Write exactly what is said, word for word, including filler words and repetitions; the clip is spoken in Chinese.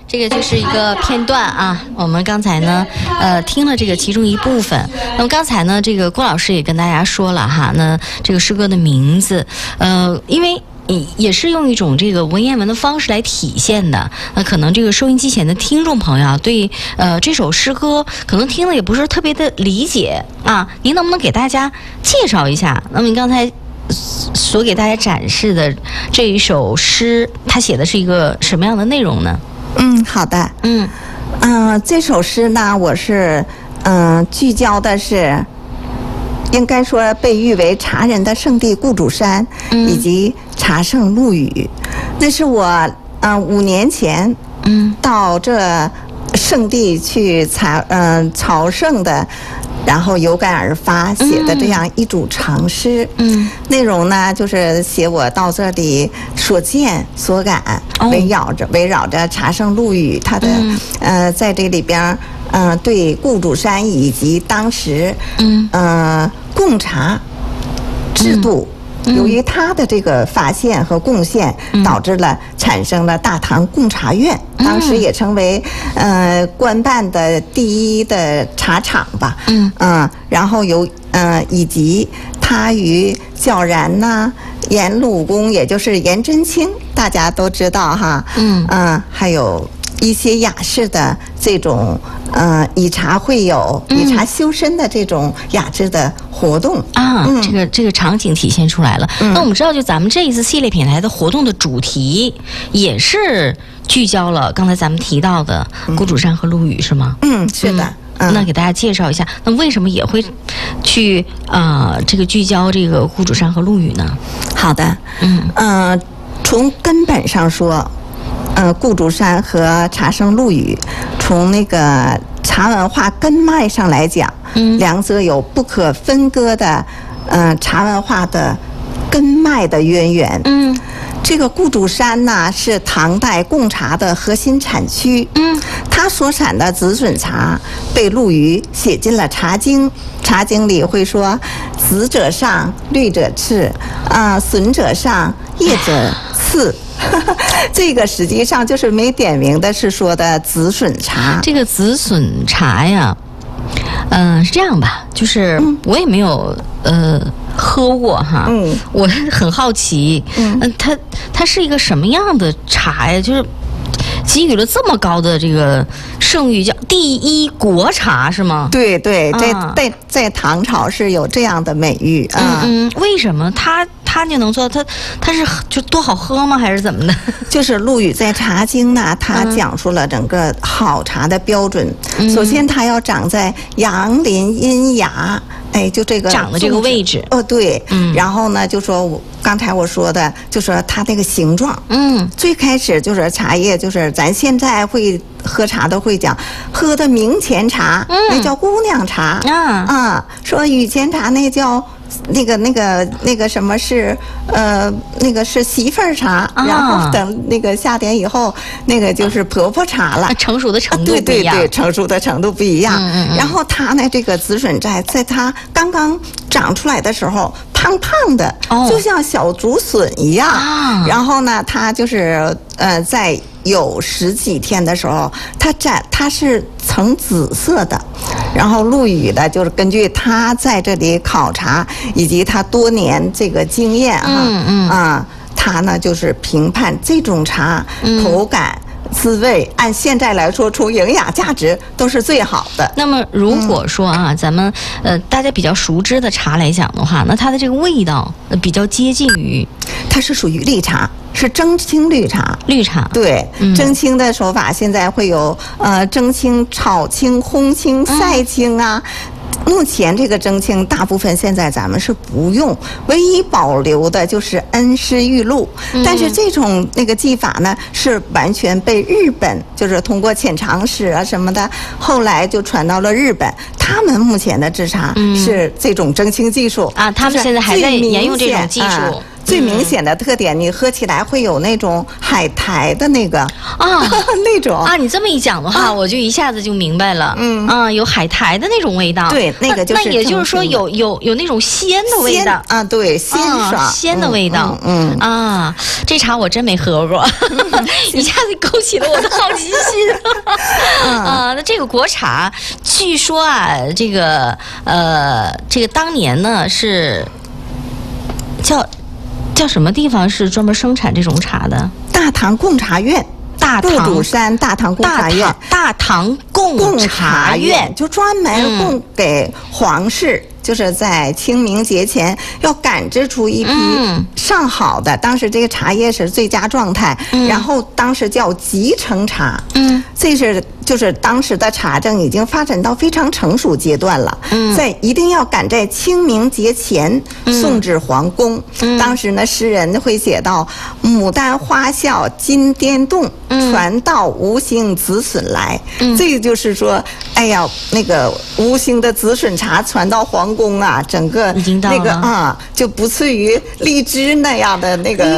这个就是一个片段啊。我们刚才呢，呃，听了这个其中一部分。那么刚才呢，这个郭老师也跟大家说了哈，那这个诗歌的名字，呃，因为也是用一种这个文言文的方式来体现的。那可能这个收音机前的听众朋友对呃这首诗歌可能听了也不是特别的理解啊，您能不能给大家介绍一下？那么您刚才所给大家展示的这一首诗，它写的是一个什么样的内容呢？ 嗯，好的。 嗯嗯、呃，这首诗呢，我是嗯、呃、聚焦的是，应该说被誉为茶人的圣地顾主山，嗯、以及茶圣陆羽。那是我呃五年前嗯到这圣地去朝嗯、呃、朝圣的。然后有感而发写的这样一组长诗，嗯，内容呢就是写我到这里所见所感，哦、围绕着围绕着茶圣陆羽他的、嗯、呃在这里边嗯、呃、对顾主山以及当时嗯呃贡茶制度。嗯由于他的这个发现和贡献，导致了产生了大唐贡茶院，当时也成为呃官办的第一的茶厂吧。嗯嗯，然后有呃以及他与皎然呐、颜鲁公，也就是颜真卿，大家都知道哈。嗯嗯，还有一些雅士的这种呃以茶会友、以茶修身的这种雅致的活动啊，嗯、这个这个场景体现出来了。嗯、那我们知道，就咱们这一次系列品牌的活动的主题也是聚焦了刚才咱们提到的顾主山和陆羽，是吗？ 嗯，是的。 嗯、那给大家介绍一下，那为什么也会去啊、呃、这个聚焦这个顾主山和陆羽呢？ 好的，嗯呃，从根本上说。呃，顾主山和茶圣陆羽，从那个茶文化根脉上来讲，嗯，两者有不可分割的，呃，茶文化的根脉的渊源。嗯，这个顾主山呢是唐代贡茶的核心产区。嗯，它所产的紫笋茶被陆羽写进了《茶经》，《茶经》里会说：“紫者上，绿者次，啊、呃，笋者上，叶者次。”这个实际上就是没点名的是说的紫笋茶。这个紫笋茶呀，嗯、呃，是这样吧？就是我也没有呃喝过哈，嗯，我很好奇，嗯、呃，它它是一个什么样的茶呀？就是给予了这么高的这个盛誉，叫第一国茶是吗？ 对对，在在在唐朝是有这样的美誉啊。 嗯，为什么它？他就能做它，它是就多好喝吗？还是怎么的？ 就是陆羽在《茶经》呢，他讲述了整个好茶的标准。嗯、首先，它要长在阳林阴崖，哎，就这个长的这个位置。 哦，对。嗯。然后呢，就说我刚才我说的，就说它那个形状。嗯。最开始就是茶叶，就是咱现在会喝茶都会讲，喝的明前茶，嗯、那叫姑娘茶。啊啊，说雨前茶那叫。那个、那个、那个什么是呃，那个是媳妇儿茶，啊、然后等那个夏天以后，那个就是婆婆茶了。啊、 成熟的程度不一样， 对对对，成熟的程度不一样。嗯嗯然后它呢，这个紫笋在在它刚刚长出来的时候，胖胖的，哦、就像小竹笋一样。啊、然后呢，它就是呃，在有十几天的时候，它展它是呈紫色的。然后陆羽的就是根据他在这里考察以及他多年这个经验哈，嗯嗯啊，他呢就是评判这种茶、嗯、口感。滋味按现在来说，从营养价值都是最好的。 那么如果说啊，嗯、咱们呃大家比较熟知的茶来讲的话，那它的这个味道比较接近于， 它是属于绿茶，是蒸青绿茶。 绿茶对，嗯、蒸青的手法现在会有呃蒸青、炒青、烘青、晒青啊。嗯目前这个蒸青大部分现在咱们是不用，唯一保留的就是恩施玉露。嗯、但是这种那个技法呢，是完全被日本就是通过遣唐使啊什么的，后来就传到了日本。他们目前的制茶是这种蒸青技术、 嗯、啊，他们现在还在沿用这种技术。啊最明显的特点，你喝起来会有那种海苔的那个啊那种啊，你这么一讲的话，啊、我就一下子就明白了。嗯啊，有海苔的那种味道。 对，那个就是那也就是说有有有那种鲜的味道啊，对，鲜爽、 啊、鲜的味道。 嗯, 嗯, 嗯啊，这茶我真没喝过，一下子勾起了我的好奇心。啊，那这个国茶，据说啊，这个呃，这个当年呢是叫叫什么地方是专门生产这种茶的？ 大唐贡茶院。 大唐杜主山大唐贡茶院， 大唐贡茶院就专门供给皇室。嗯，就是在清明节前要赶制出一批上好的，嗯、当时这个茶叶是最佳状态，嗯、然后当时叫集成茶，嗯，这是就是当时的茶政已经发展到非常成熟阶段了，嗯，在一定要赶在清明节前送至皇宫。嗯、当时呢，诗人会写到“牡丹花笑金颠动，嗯、传道无心子孙来”，嗯，这个就是说，哎呀，那个无心的紫笋茶传到皇宫啊，整个那个啊，就不次于荔枝那样的那个。